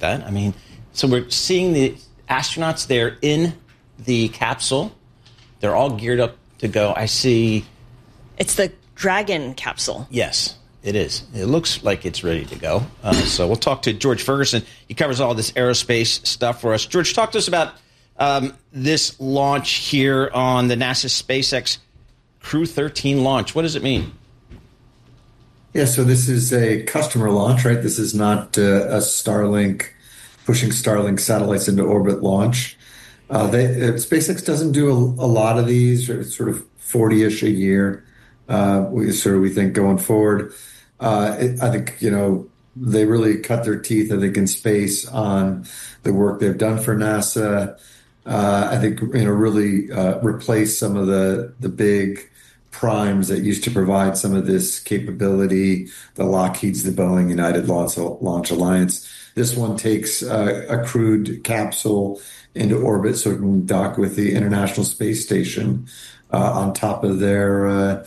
with that. I mean, so we're seeing the astronauts there in the capsule. They're all geared up to go. I see. It's the Dragon capsule. Yes, it is. It looks like it's ready to go. So we'll talk to George Ferguson. He covers all this aerospace stuff for us. George, talk to us about this launch here on the NASA SpaceX Crew 13 launch. What does it mean? Yeah, so this is a customer launch, right? This is not a Starlink, pushing Starlink satellites into orbit launch. SpaceX doesn't do a lot of these, sort of 40-ish a year. We think going forward. I think, they really cut their teeth, I think, in space on the work they've done for NASA. I think, really replace some of the big primes that used to provide some of this capability, the Lockheeds, the Boeing, United Launch Alliance. This one takes a crewed capsule into orbit so it can dock with the International Space Station on top of their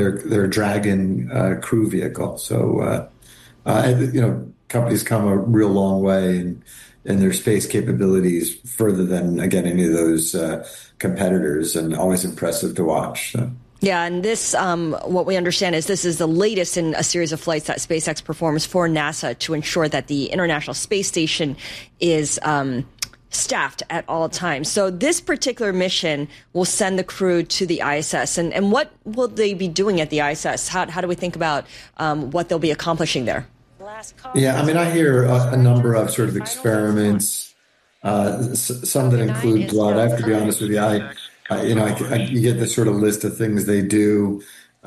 Dragon crew vehicle. So, companies come a real long way in their space capabilities, further than, again, any of those competitors, and always impressive to watch. So. Yeah, and this, what we understand is this is the latest in a series of flights that SpaceX performs for NASA to ensure that the International Space Station is staffed at all times. So this particular mission will send the crew to the ISS. And what will they be doing at the ISS? How do we think about what they'll be accomplishing there? Yeah, I mean, I hear a number of sort of experiments, some that include blood. I have to be honest with you. You get this sort of list of things they do.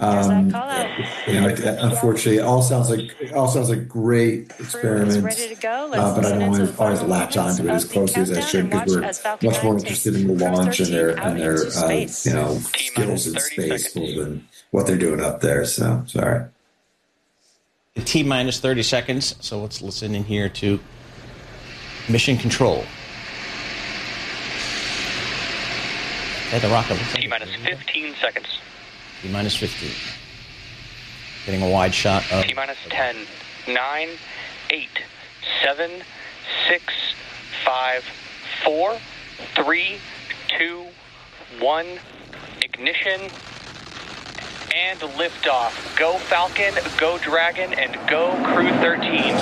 Unfortunately, it all sounds like great experiments. But I don't always latch onto it as closely as I should, because we're much more interested in the launch and their skills in space more than what they're doing up there. So sorry. T-minus 30 seconds. So let's listen in here to mission control. The rocket. T-minus 15 seconds. T-minus 15. Getting a wide shot of... T-minus 10, 9, 8, 7, 6, 5, 4, 3, 2, 1. Ignition and liftoff. Go Falcon, go Dragon, and go Crew 13.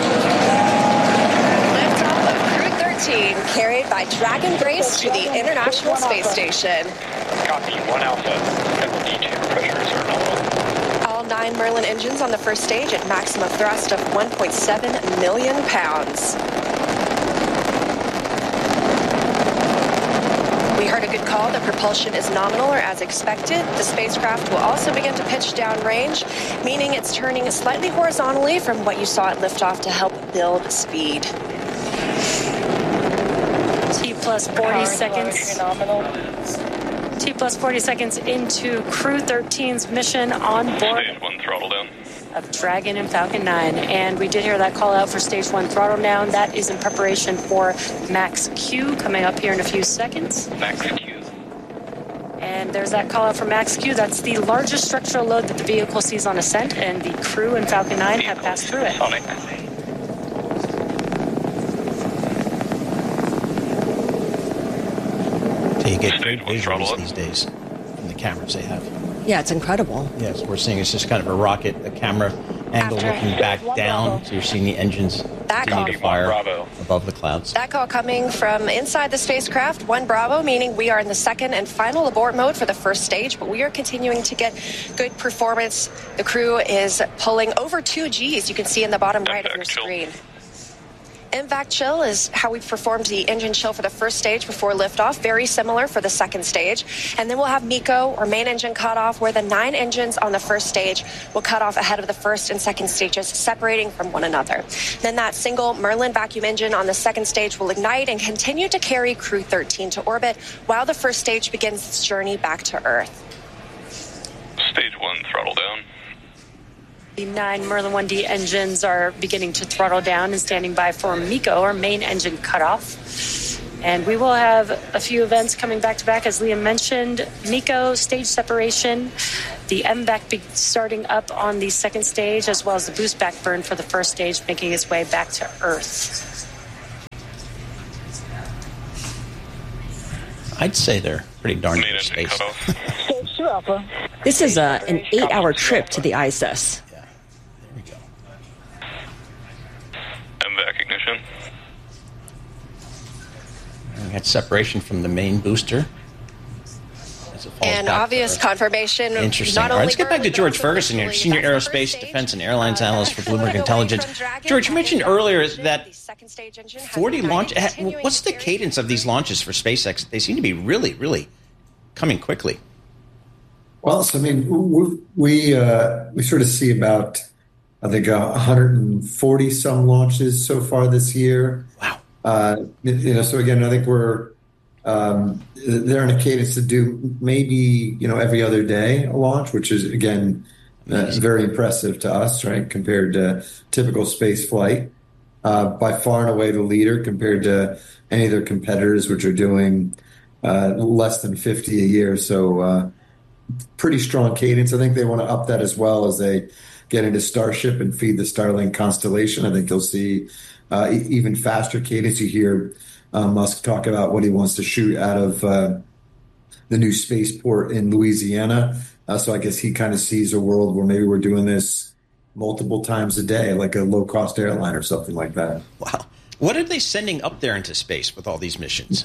Carried by Dragon Grace to the International Space Station. Copy, 1 Alpha. D2 pressures are nominal. All 9 Merlin engines on the first stage at maximum thrust of 1.7 million pounds. We heard a good call. The propulsion is nominal or as expected. The spacecraft will also begin to pitch downrange, meaning it's turning slightly horizontally from what you saw at liftoff to help build speed. T plus 40 seconds. T plus 40 seconds into Crew 13's mission on board. Stage 1 throttle down. Of Dragon and Falcon 9. And we did hear that call out for Stage 1 throttle down. That is in preparation for Max Q coming up here in a few seconds. Max Q. And there's that call out for Max Q. That's the largest structural load that the vehicle sees on ascent, and the crew and Falcon 9 have passed through it. Sonic. You get great visuals these days from the cameras they have. Yeah, it's incredible. Yes, we're seeing it's just kind of a rocket, a camera angle looking back down. So you're seeing the engines continue to fire above the clouds. That call coming from inside the spacecraft, 1 Bravo, meaning we are in the second and final abort mode for the first stage, but we are continuing to get good performance. The crew is pulling over 2 Gs. You can see in the bottom right of your screen. MVAC chill is how we performed the engine chill for the first stage before liftoff, very similar for the second stage. And then we'll have MECO, or main engine cutoff, where the 9 engines on the first stage will cut off ahead of the first and second stages, separating from one another. Then that single Merlin vacuum engine on the second stage will ignite and continue to carry Crew 13 to orbit while the first stage begins its journey back to Earth. Stage 1 throttle down. The 9 Merlin 1D engines are beginning to throttle down and standing by for MECO, or main engine cutoff. And we will have a few events coming back to back, as Liam mentioned. MECO, stage separation, the MVAC starting up on the second stage, as well as the boost back burn for the first stage, making its way back to Earth. I'd say they're pretty darn Main good engine space. cutoff. Stage 2 Alpha. This is an 8-hour trip to the ISS. Yeah, there we go. MVAC ignition. And we got separation from the main booster. As it falls And back obvious to Earth. confirmation. Interesting. Not All right, only let's get back to Merlin, George but also Ferguson here, officially Senior that's the Aerospace, first stage. Defense, and Airlines Analyst for Pulling Bloomberg away Intelligence. from Dragon, George, you mentioned earlier that the second stage engine has 40 been launch. continuing What's the very- cadence of these launches for SpaceX? They seem to be really, really coming quickly. Well, so I mean, we sort of see about, I think, 140 some launches so far this year. Wow. So again, I think they're in a cadence to do maybe every other day a launch, which is again very impressive to us, right? Compared to typical space flight, by far and away the leader compared to any of their competitors, which are doing less than 50 a year. So pretty strong cadence. I think they want to up that as well as they get into Starship and feed the Starlink constellation. I think you'll see even faster cadence. You hear Musk talk about what he wants to shoot out of the new spaceport in Louisiana. So I guess he kind of sees a world where maybe we're doing this multiple times a day, like a low-cost airline or something like that. Wow. What are they sending up there into space with all these missions?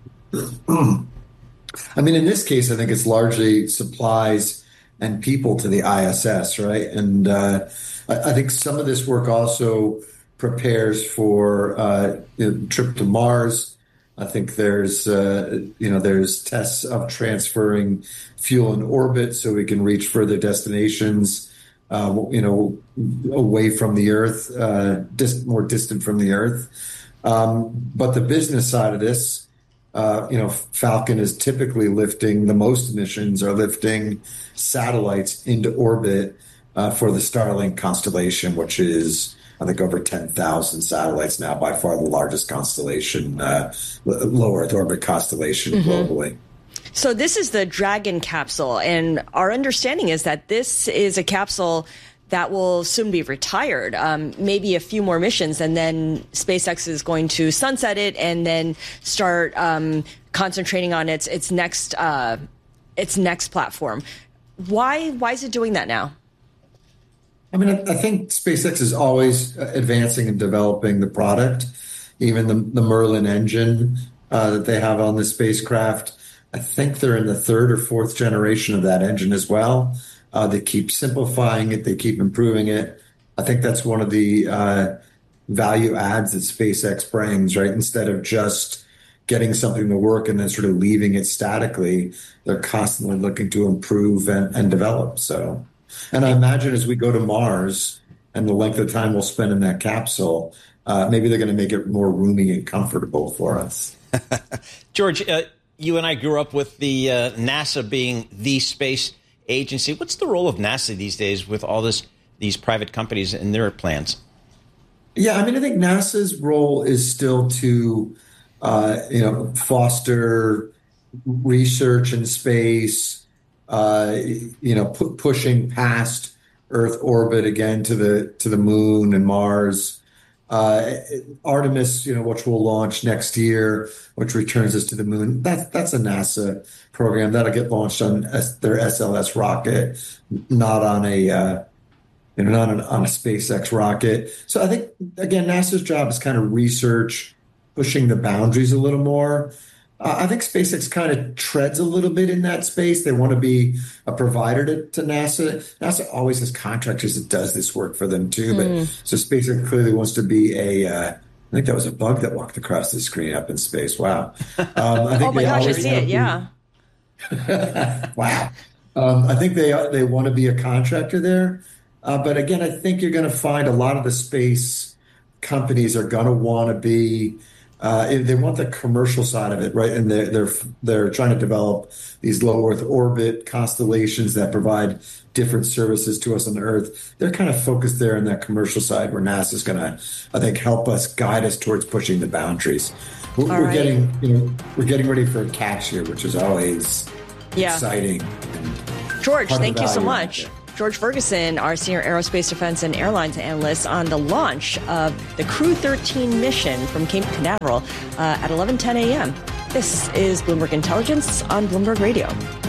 I mean, in this case, I think it's largely supplies and people to the ISS, right? And I think some of this work also prepares for trip to Mars. I think there's tests of transferring fuel in orbit so we can reach further destinations, away from the Earth, more distant from the Earth. But the business side of this, Falcon is typically lifting the most missions are lifting satellites into orbit for the Starlink constellation, which is, I think, over 10,000 satellites now, by far the largest constellation, low Earth orbit constellation globally. So this is the Dragon capsule, and our understanding is that this is a capsule that will soon be retired, maybe a few more missions, and then SpaceX is going to sunset it and then start concentrating on its next platform. Why is it doing that now? I mean, I think SpaceX is always advancing and developing the product. Even the Merlin engine that they have on the spacecraft, I think they're in the third or fourth generation of that engine as well. They keep simplifying it. They keep improving it. I think that's one of the value adds that SpaceX brings, right? Instead of just getting something to work and then sort of leaving it statically, they're constantly looking to improve and develop. So, and I imagine as we go to Mars and the length of time we'll spend in that capsule, maybe they're going to make it more roomy and comfortable for us. George, you and I grew up with the NASA being the space agency. What's the role of NASA these days with all these private companies and their plans? Yeah, I mean, I think NASA's role is still to, foster research in space, pushing past Earth orbit again to the moon and Mars. Artemis, which will launch next year, which returns us to the moon. That's a NASA program that'll get launched on their SLS rocket, not on a SpaceX rocket. So I think again, NASA's job is kind of research, pushing the boundaries a little more. I think SpaceX kind of treads a little bit in that space. They want to be a provider to NASA. NASA always has contractors that does this work for them too. But so SpaceX clearly wants to be I think that was a bug that walked across the screen up in space. Wow. I think oh my gosh, I see it. Yeah. Wow. I think they want to be a contractor there. But again, I think you're going to find a lot of the space companies are going to want to be, they want the commercial side of it, right? And they're trying to develop these low Earth orbit constellations that provide different services to us on Earth. They're kind of focused there on that commercial side, where NASA is going to, I think, help us guide us towards pushing the boundaries. We're getting ready for a catch here, which is always exciting. George, thank you so much. George Ferguson, our senior aerospace defense and airlines analyst, on the launch of the Crew 13 mission from Cape Canaveral at 11:10 a.m. This is Bloomberg Intelligence on Bloomberg Radio.